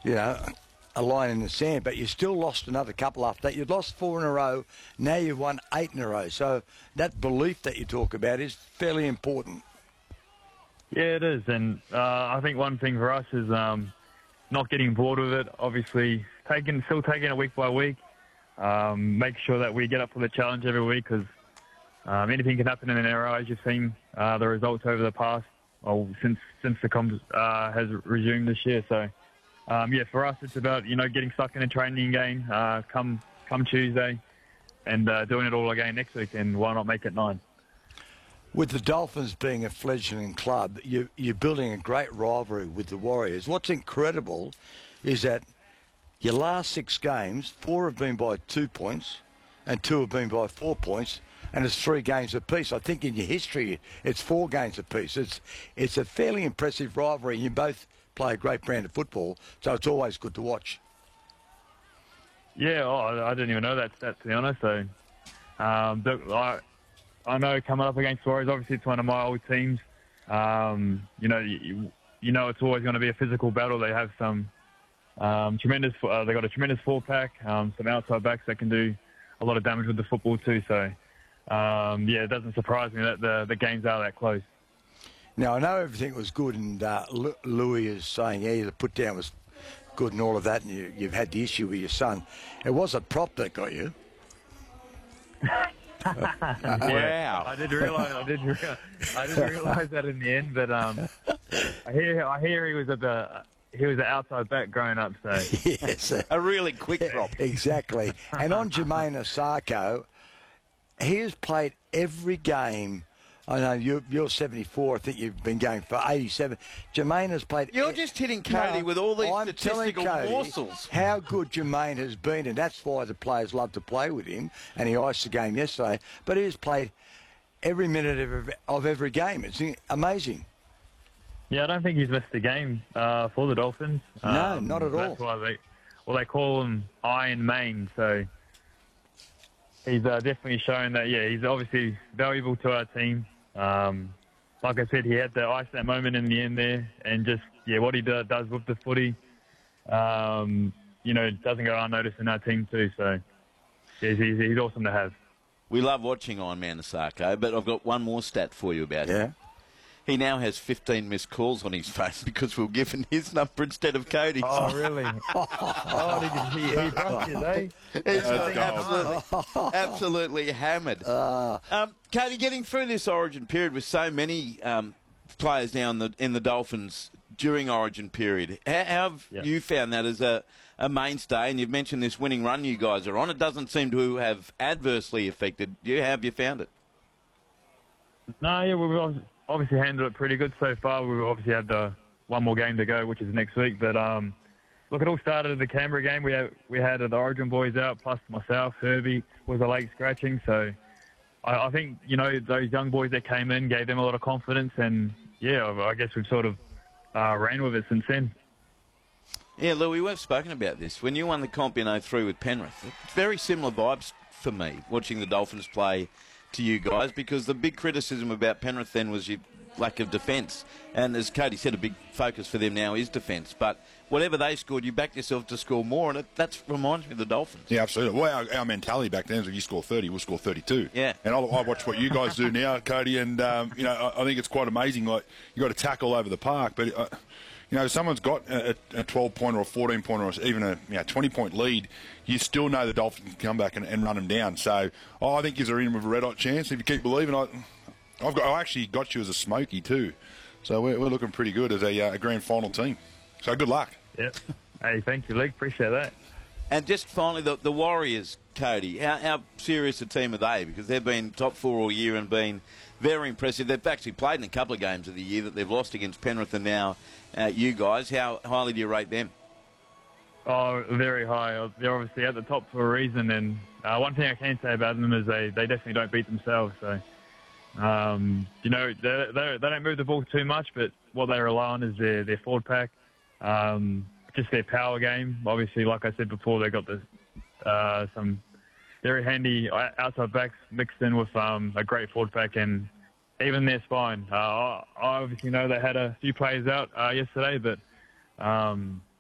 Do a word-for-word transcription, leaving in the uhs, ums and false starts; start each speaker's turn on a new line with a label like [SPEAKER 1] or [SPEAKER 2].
[SPEAKER 1] you know, a line in the sand, but you still lost another couple after that. You'd lost four in a row. Now you've won eight in a row. So that belief that you talk about is fairly important.
[SPEAKER 2] Yeah, it is. And uh, I think one thing for us is um, not getting bored with it. Obviously, taking still taking it week by week. Um, make sure that we get up for the challenge every week, because um, anything can happen in an era. As you've seen uh, the results over the past, or since since the comp uh, has resumed this year. So. Um, yeah, for us, it's about, you know, getting stuck in a training game uh, come come Tuesday and uh, doing it all again next week, and why not make it nine?
[SPEAKER 1] With the Dolphins being a fledgling club, you, you're building a great rivalry with the Warriors. What's incredible is that your last six games, four have been by two points and two have been by four points, and it's three games apiece. I think in your history, it's four games apiece. It's, it's a fairly impressive rivalry. You both play a great brand of football, so it's always good to watch.
[SPEAKER 2] Yeah, oh, I I didn't even know that stat, to be honest. So, um, but I, I know coming up against Warriors, obviously it's one of my old teams. Um, you know, you, you know it's always going to be a physical battle. They have some um, tremendous. Uh, they got a tremendous four pack, um, some outside backs that can do a lot of damage with the football too. So, um, yeah, it doesn't surprise me that the the games are that close.
[SPEAKER 1] Now, I know everything was good, and uh, Louis is saying, yeah, the put-down was good and all of that, and you, you've had the issue with your son. It was a prop that got you.
[SPEAKER 2] Wow! I did realise. I did. Rea- I didn't realise that in the end, but um, I hear. I hear he was at the. He was an outside back growing up, so
[SPEAKER 1] yes,
[SPEAKER 3] a really quick prop.
[SPEAKER 1] Exactly. And on Jamayne Isaako, he has played every game. I know you're, you're seventy-four. I think you've been going for eighty-seven. Jamayne has played.
[SPEAKER 3] You're just hitting Cody no, with all these
[SPEAKER 1] I'm
[SPEAKER 3] statistical
[SPEAKER 1] Cody
[SPEAKER 3] morsels.
[SPEAKER 1] How good Jamayne has been, and that's why the players love to play with him. And he iced the game yesterday, but he has played every minute of every, of every game. It's amazing.
[SPEAKER 2] Yeah, I don't think he's missed a game uh, for the Dolphins.
[SPEAKER 1] No,
[SPEAKER 2] um,
[SPEAKER 1] not at all.
[SPEAKER 2] That's why they, well, they call him Iron Main. So he's uh, definitely shown that. Yeah, he's obviously valuable to our team. Um, like I said, he had to ice that moment in the end there, and just yeah, what he do, does with the footy, um, you know, doesn't go unnoticed in our team too. So yeah, he's, he's awesome to have.
[SPEAKER 3] We love watching Ironman Isaako, but I've got one more stat for you about
[SPEAKER 1] yeah.
[SPEAKER 3] him. He now has fifteen missed calls on his phone because we've given his number instead of Cody's.
[SPEAKER 2] Oh, really? oh, did he, he broke it, eh?
[SPEAKER 3] He's absolutely, absolutely hammered. Uh, um, Cody, getting through this Origin period with so many um, players now in the in the Dolphins during Origin period, how, how have yeah. you found that as a, a mainstay? And you've mentioned this winning run you guys are on. It doesn't seem to have adversely affected you. How have you found it?
[SPEAKER 2] No, yeah, we've obviously handled it pretty good so far. We've obviously had the one more game to go, which is next week. But um, look, it all started at the Canberra game. We had, we had the Origin boys out, plus myself. Herbie was a leg scratching. So I, I think, you know, those young boys that came in gave them a lot of confidence. And, yeah, I guess we've sort of uh, ran with it since then.
[SPEAKER 3] Yeah, Louis, we've spoken about this. When you won the comp in oh three with Penrith, very similar vibes for me, watching the Dolphins play to you guys, because the big criticism about Penrith then was your lack of defence, and as Cody said, a big focus for them now is defence. But whatever they scored, you backed yourself to score more, and it that reminds me of the Dolphins.
[SPEAKER 4] Yeah, absolutely. Well, our, our mentality back then is if you score thirty, we'll score thirty-two.
[SPEAKER 3] Yeah.
[SPEAKER 4] And I, I watch what you guys do now, Cody, and um, you know, I, I think it's quite amazing. Like, you got to tackle over the park, but uh, you know, someone's got a, a twelve point or a fourteen point or even a you know, twenty point lead. You still know the Dolphins can come back and, and run them down. So oh, I think you're in with a red hot chance if you keep believing. I, I've got, I actually got you as a smoky too, so we're, we're looking pretty good as a, uh, a grand final team. So good luck.
[SPEAKER 2] Yep. Hey, thank you, Lee. Appreciate that.
[SPEAKER 3] And just finally, the, the Warriors, Cody. How, how serious a team are they? Because they've been top four all year and been very impressive. They've actually played in a couple of games of the year that they've lost against Penrith and now uh, you guys. How highly do you rate them?
[SPEAKER 2] Oh, very high. They're obviously at the top for a reason, and uh, one thing I can say about them is they, they definitely don't beat themselves. So, um, you know, they, they they don't move the ball too much, but what they rely on is their, their forward pack, um, just their power game. Obviously, like I said before, they've got the, uh, some very handy outside backs mixed in with um, a great forward pack, and even their spine. Uh, I obviously know they had a few players out uh, yesterday, but... Um,